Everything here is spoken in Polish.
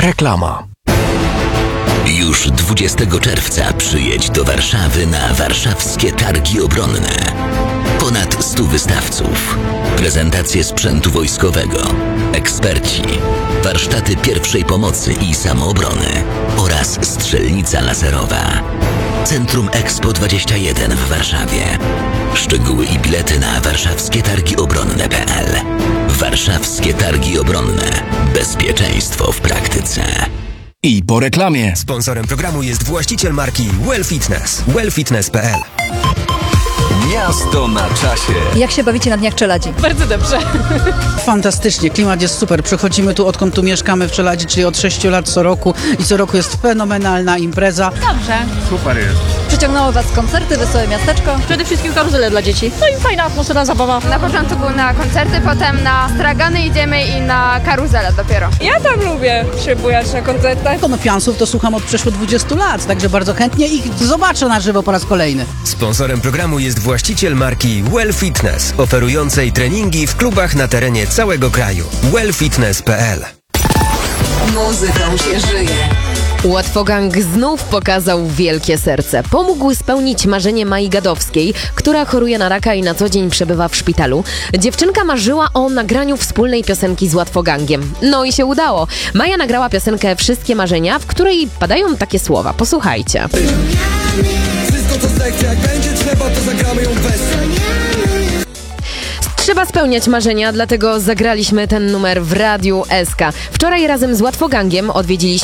Reklama. Już 20 czerwca przyjedź do Warszawy na warszawskie targi obronne. Ponad 100 wystawców, prezentacje sprzętu wojskowego, eksperci, warsztaty pierwszej pomocy i samoobrony oraz strzelnica laserowa. Centrum Expo 21 w Warszawie. Szczegóły i bilety na warszawskietargiobronne.pl. Warszawskie Targi Obronne. Bezpieczeństwo w praktyce. I po reklamie. Sponsorem programu jest właściciel marki Well Fitness. wellfitness.pl. Miasto na czasie. Jak się bawicie na Dniach Czeladzi? Bardzo dobrze. Fantastycznie, klimat jest super. Przychodzimy tu, odkąd tu mieszkamy w Czeladzi, czyli od 6 lat co roku i co roku jest fenomenalna impreza. Dobrze. Super jest. Przyciągnęło was koncerty, wesołe miasteczko? Przede wszystkim karuzele dla dzieci. No i fajna atmosfera, zabawa. Na początku na koncerty, potem na stragany idziemy i na karuzelę dopiero. Ja tam lubię się bujać na koncertach. Konopiansów to słucham od przeszło 20 lat, także bardzo chętnie ich zobaczę na żywo po raz kolejny. Sponsorem programu jest właściciel marki Well Fitness, oferującej treningi w klubach na terenie całego kraju. wellfitness.pl. Muzyką się żyje. Łatwogang znów pokazał wielkie serce. Pomógł spełnić marzenie Mai Gadowskiej, która choruje na raka i na co dzień przebywa w szpitalu. Dziewczynka marzyła o nagraniu wspólnej piosenki z Łatwogangiem. No i się udało. Maja nagrała piosenkę Wszystkie Marzenia, w której padają takie słowa. Posłuchajcie. Wszystko to sekcja, jak będzie trzeba, to zagramy ją bez. Trzeba spełniać marzenia, dlatego zagraliśmy ten numer w Radiu SK. Wczoraj razem z Łatwogangiem odwiedziliśmy